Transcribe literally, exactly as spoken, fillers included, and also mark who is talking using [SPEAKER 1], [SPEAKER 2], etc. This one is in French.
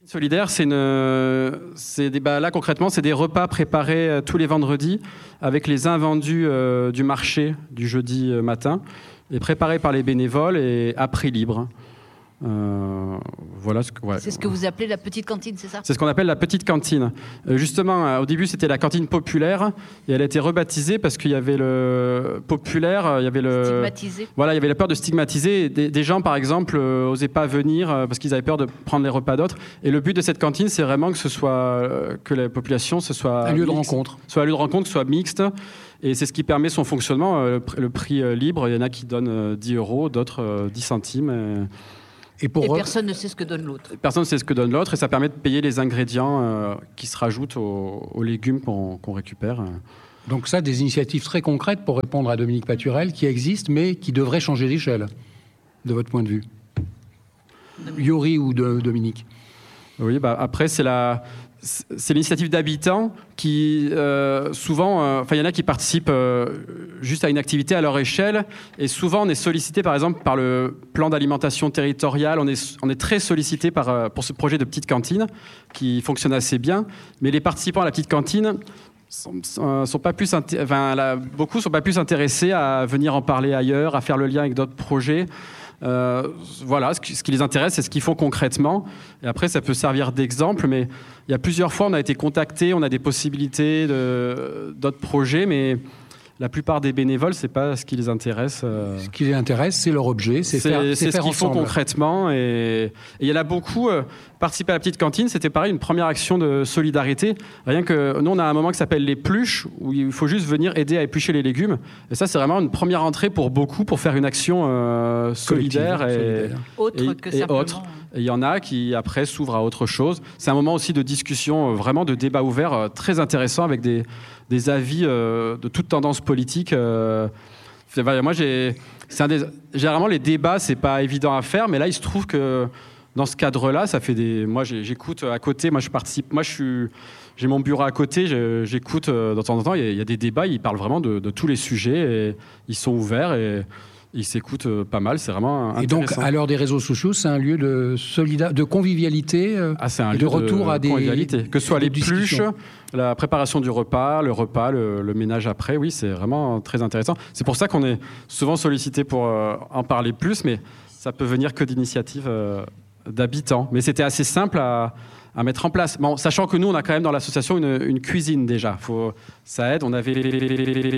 [SPEAKER 1] Solidaire, c'est une, c'est des, bah là concrètement, c'est des repas préparés euh, tous les vendredis avec les invendus euh, du marché du jeudi euh, matin, et préparés par les bénévoles et à prix libre. Euh, voilà ce que, ouais.
[SPEAKER 2] C'est ce que vous appelez la petite cantine, c'est ça ?
[SPEAKER 1] C'est ce qu'on appelle la petite cantine. Euh, justement, euh, au début, c'était la cantine populaire et elle a été rebaptisée parce qu'il y avait le populaire, euh, il y avait le
[SPEAKER 2] Stigmatisé.
[SPEAKER 1] Voilà, il y avait la peur de stigmatiser. Des, des gens, par exemple, euh, osaient pas venir euh, parce qu'ils avaient peur de prendre les repas d'autres. Et le but de cette cantine, c'est vraiment que ce soit euh, que la population, ce soit
[SPEAKER 3] un lieu de
[SPEAKER 1] mixte,
[SPEAKER 3] rencontre,
[SPEAKER 1] soit un lieu de rencontre, que ce soit mixte. Et c'est ce qui permet son fonctionnement. Euh, le, le prix euh, libre, il y en a qui donnent euh, dix euros, d'autres euh, dix centimes. Et...
[SPEAKER 2] Et, pour et personne ne sait ce que donne l'autre.
[SPEAKER 1] Personne ne sait ce que donne l'autre et ça permet de payer les ingrédients euh, qui se rajoutent aux, aux légumes qu'on, qu'on récupère.
[SPEAKER 3] Donc ça, des initiatives très concrètes pour répondre à Dominique Paturel qui existent mais qui devraient changer d'échelle, de votre point de vue. Dominique. Yori ou de, Dominique ?
[SPEAKER 1] Oui, bah après c'est la... C'est l'initiative d'habitants qui, euh, souvent, enfin, euh, il y en a qui participent euh, juste à une activité à leur échelle. Et souvent, on est sollicité, par exemple, par le plan d'alimentation territoriale. On est, on est très sollicité par, euh, pour ce projet de petite cantine qui fonctionne assez bien. Mais les participants à la petite cantine sont, sont pas plus, inté- enfin, là, beaucoup sont pas plus intéressés à venir en parler ailleurs, à faire le lien avec d'autres projets. Euh, voilà, ce qui, ce qui les intéresse, c'est ce qu'ils font concrètement. Et après, ça peut servir d'exemple, mais il y a plusieurs fois, on a été contactés, on a des possibilités de, d'autres projets, mais la plupart des bénévoles, c'est pas ce qui les intéresse. Euh...
[SPEAKER 3] Ce qui les intéresse, c'est leur objet, c'est,
[SPEAKER 1] c'est,
[SPEAKER 3] faire, c'est,
[SPEAKER 1] c'est
[SPEAKER 3] faire
[SPEAKER 1] ce qu'ils
[SPEAKER 3] ensemble.
[SPEAKER 1] font concrètement. Et il y en a beaucoup. Euh, participer à la petite cantine, c'était pareil, une première action de solidarité. Rien que nous, on a un moment qui s'appelle les pluches, où il faut juste venir aider à éplucher les légumes. Et ça, c'est vraiment une première entrée pour beaucoup, pour faire une action euh, solidaire et,
[SPEAKER 2] solidaire. Autre
[SPEAKER 1] et,
[SPEAKER 2] que
[SPEAKER 1] et
[SPEAKER 2] simplement...
[SPEAKER 1] autre. Et il y en a qui, après, s'ouvrent à autre chose. C'est un moment aussi de discussion, vraiment de débat ouvert, euh, très intéressant, avec des, des avis euh, de toute tendance politique. Euh, moi, j'ai, c'est un des, généralement, les débats, c'est pas évident à faire, mais là, il se trouve que dans ce cadre-là, ça fait des... Moi, j'écoute à côté, moi, je participe... Moi, je suis... J'ai mon bureau à côté, j'écoute de temps en temps, il y a des débats, ils parlent vraiment de, de tous les sujets, et ils sont ouverts, et... Ils s'écoutent pas mal, c'est vraiment intéressant.
[SPEAKER 3] Et donc, à l'heure des réseaux sociaux, c'est un lieu de, solida- de convivialité euh,
[SPEAKER 1] ah, c'est un
[SPEAKER 3] et
[SPEAKER 1] lieu
[SPEAKER 3] de retour
[SPEAKER 1] de
[SPEAKER 3] à des
[SPEAKER 1] convivialité. Que ce soit les
[SPEAKER 3] discussions.
[SPEAKER 1] pluches, la préparation du repas, le repas, le, le ménage après, oui, c'est vraiment très intéressant. C'est pour ça qu'on est souvent sollicité pour euh, en parler plus, mais ça peut venir que d'initiatives euh, d'habitants. Mais c'était assez simple à, à mettre en place. Bon, sachant que nous, on a quand même dans l'association une, une cuisine déjà. Faut, ça aide, on avait...